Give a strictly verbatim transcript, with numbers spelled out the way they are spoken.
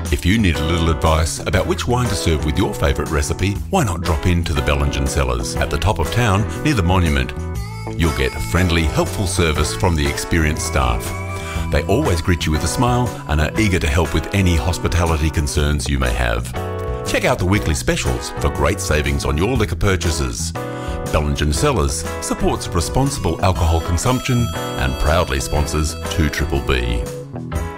If you need a little advice about which wine to serve with your favourite recipe, why not drop in to the Bellingen Cellars at the top of town near the Monument. You'll get friendly, helpful service from the experienced staff. They always greet you with a smile and are eager to help with any hospitality concerns you may have. Check out the weekly specials for great savings on your liquor purchases. Bellingen Cellars supports responsible alcohol consumption and proudly sponsors two B B B.